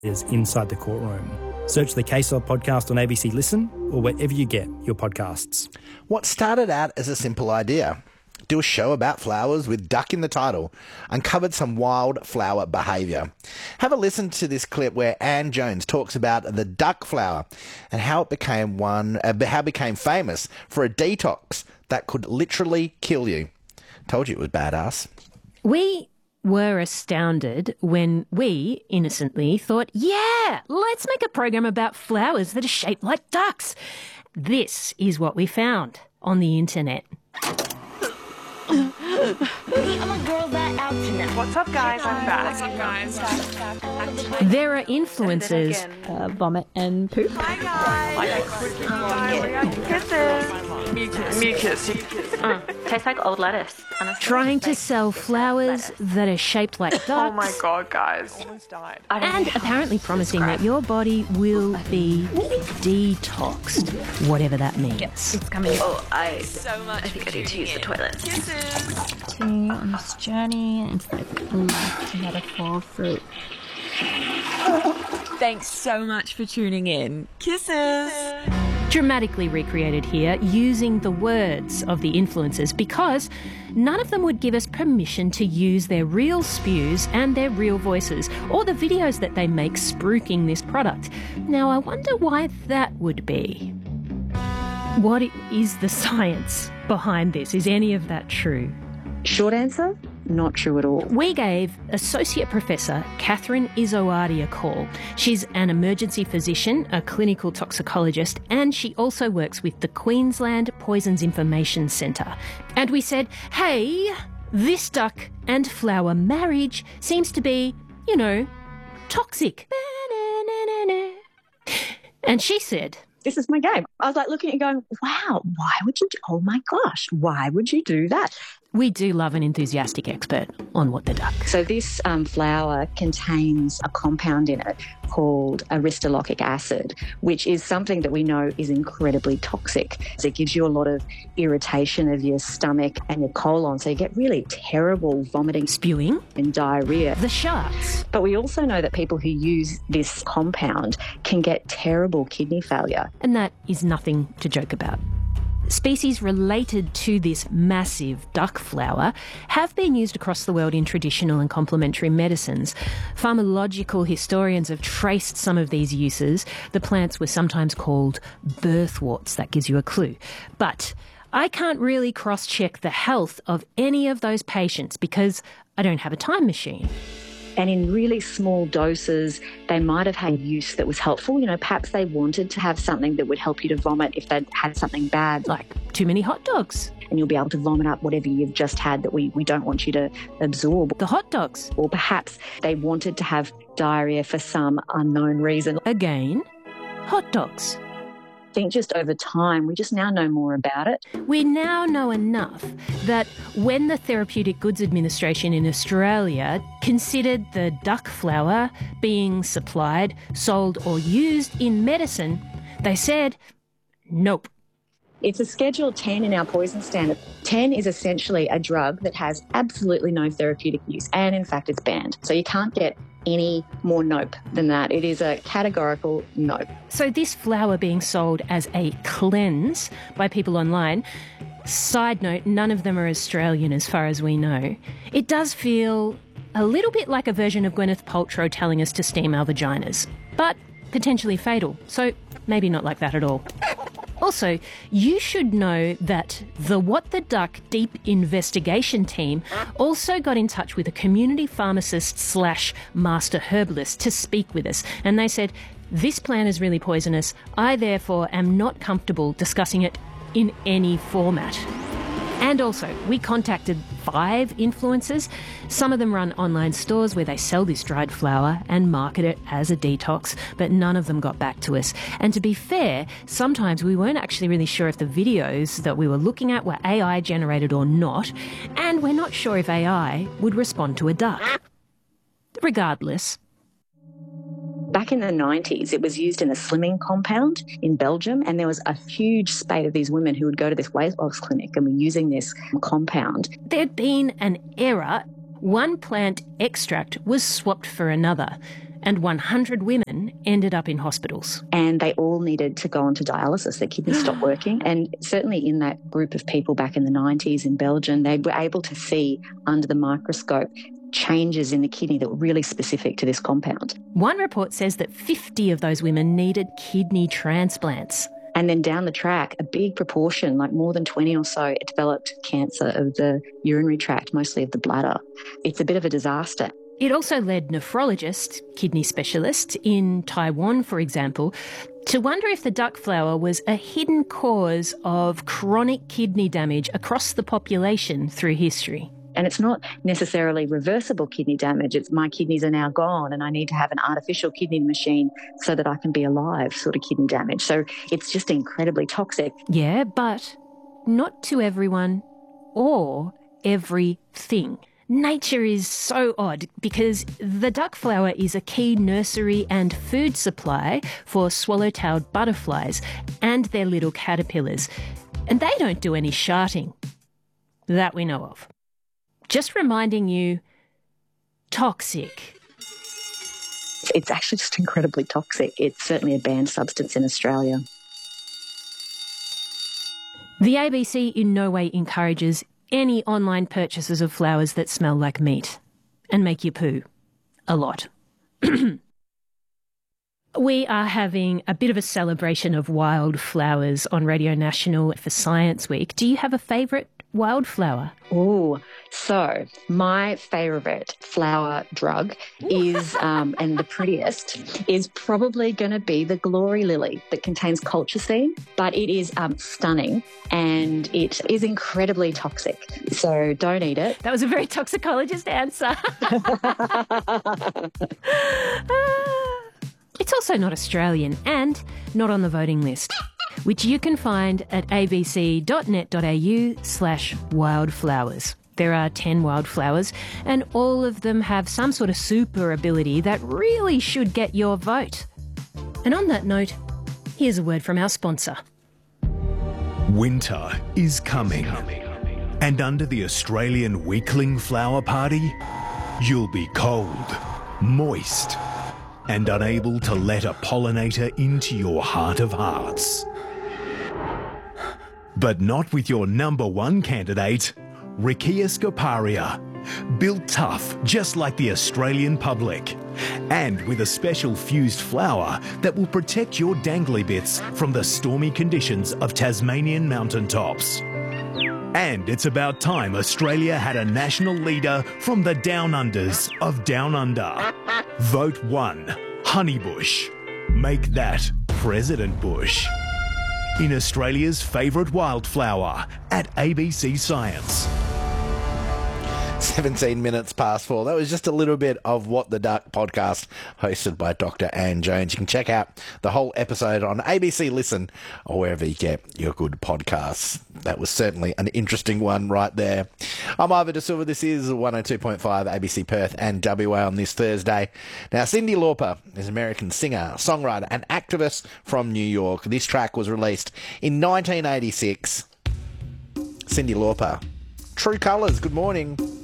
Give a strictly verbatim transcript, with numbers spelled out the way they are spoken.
is Inside the Courtroom. Search the Case Law podcast on A B C Listen or wherever you get your podcasts. What started out as a simple idea, do a show about flowers with duck in the title, uncovered some wild flower behaviour. Have a listen to this clip where Anne Jones talks about the duck flower and how it became one, uh, how it became famous for a detox that could literally kill you. Told you it was badass. We were astounded when we innocently thought, yeah, let's make a program about flowers that are shaped like ducks. This is what we found on the internet. What's up, guys? I'm back. What's up, guys? There are influencers. Uh, vomit and poop. Hi, guys. Kisses. Mucus. Mucus. Mm, tastes like old lettuce. Honestly. Trying to sell flowers that are shaped like ducks. Oh my god, guys. Almost died. And apparently promising that your body will be detoxed, whatever that means. It's coming. Oh, I, So much I think I need to use the toilet. Kisses. On this journey, and it's like a metaphor for. Thanks so much for tuning in. Kisses. Dramatically recreated here using the words of the influencers because none of them would give us permission to use their real spews and their real voices or the videos that they make spruiking this product. Now, I wonder why that would be. What is the science behind this? Is any of that true? Short answer, not true at all. We gave Associate Professor Catherine Izoardi a call. She's an emergency physician, a clinical toxicologist, and she also works with the Queensland Poisons Information Centre. And we said, hey, this duck and flower marriage seems to be, you know, toxic. And she said, This is my game. I was like looking at it going, wow, why would you do, oh my gosh, why would you do that? we do love an enthusiastic expert on what the duck. So this um, flower contains a compound in it called aristolochic acid, which is something that we know is incredibly toxic. So it gives you a lot of irritation of your stomach and your colon. So you get really terrible vomiting, spewing and diarrhea. The sharks. But we also know that people who use this compound can get terrible kidney failure. And that is nothing to joke about. Species related to this massive duck flower have been used across the world in traditional and complementary medicines. Pharmacological historians have traced some of these uses. The plants were sometimes called birthworts. That gives you a clue. But I can't really cross-check the health of any of those patients because I don't have a time machine. And in really small doses, they might have had use that was helpful. You know, perhaps they wanted to have something that would help you to vomit if they'd had something bad. Like too many hot dogs. And you'll be able to vomit up whatever you've just had that we, we don't want you to absorb. The hot dogs. Or perhaps they wanted to have diarrhea for some unknown reason. Again, hot dogs. I think just over time, we just now know more about it. We now know enough that when the Therapeutic Goods Administration in Australia considered the duck flower being supplied, sold or used in medicine, they said, nope. It's a Schedule ten in our poison standard. ten is essentially a drug that has absolutely no therapeutic use, and in fact it's banned. So you can't get any more nope than that. It is a categorical nope. So this flower being sold as a cleanse by people online, side note, none of them are Australian as far as we know. It does feel a little bit like a version of Gwyneth Paltrow telling us to steam our vaginas, but potentially fatal. So maybe not like that at all. Also, you should know that the What the Duck Deep Investigation team also got in touch with a community pharmacist slash master herbalist to speak with us. And they said, this plant is really poisonous. I, therefore, am not comfortable discussing it in any format. And also, we contacted five influencers. Some of them run online stores where they sell this dried flower and market it as a detox, but none of them got back to us. And to be fair, sometimes we weren't actually really sure if the videos that we were looking at were A I generated or not, and we're not sure if A I would respond to a duck. Regardless, back in the nineties, it was used in a slimming compound in Belgium, and there was a huge spate of these women who would go to this weight loss clinic and were using this compound. There'd been an error. One plant extract was swapped for another. and one hundred women ended up in hospitals. And they all needed to go on to dialysis. Their kidneys stopped working. And certainly in that group of people back in the nineties in Belgium, they were able to see under the microscope changes in the kidney that were really specific to this compound. One report says that fifty of those women needed kidney transplants. And then down the track, a big proportion, like more than twenty or so, developed cancer of the urinary tract, mostly of the bladder. It's a bit of a disaster. It also led nephrologists, kidney specialists in Taiwan, for example, to wonder if the duck flower was a hidden cause of chronic kidney damage across the population through history. And it's not necessarily reversible kidney damage. It's my kidneys are now gone and I need to have an artificial kidney machine so that I can be alive sort of kidney damage. So it's just incredibly toxic. Yeah, but not to everyone or everything. Nature is so odd because the duck flower is a key nursery and food supply for swallow-tailed butterflies and their little caterpillars. And they don't do any sharting that we know of. Just reminding you, toxic. It's actually just incredibly toxic. It's certainly a banned substance in Australia. The A B C in no way encourages any online purchases of flowers that smell like meat and make you poo a lot. We are having a bit of a celebration of wildflowers on Radio National for Science Week. Do you have a favourite wildflower? Oh, so my favourite flower drug is, um, and the prettiest, is probably going to be the glory lily that contains colchicine, but it is um, stunning and it is incredibly toxic. So don't eat it. That was a very toxicologist answer. It's also not Australian and not on the voting list, which you can find at abc.net.au slash wildflowers. There are ten wildflowers and all of them have some sort of super ability that really should get your vote. And on that note, here's a word from our sponsor. Winter is coming. And under the Australian Weakling Flower Party, you'll be cold, moist, and unable to let a pollinator into your heart of hearts. But not with your number one candidate, Riccia scoparia. Built tough, just like the Australian public. And with a special fused flower that will protect your dangly bits from the stormy conditions of Tasmanian mountaintops. And it's about time Australia had a national leader from the Down Unders of Down Under. Vote one, Honeybush. Make that President Bush. In Australia's favourite wildflower at A B C Science. seventeen minutes past four. That was just a little bit of What the Duck podcast hosted by Doctor Anne Jones. You can check out the whole episode on A B C Listen or wherever you get your good podcasts. That was certainly an interesting one right there. I'm Ivor De Silva. This is one oh two point five A B C Perth and W A on this Thursday. Now, Cyndi Lauper is an American singer, songwriter and activist from New York. This track was released in nineteen eighty-six. Cyndi Lauper. True Colours. Good morning.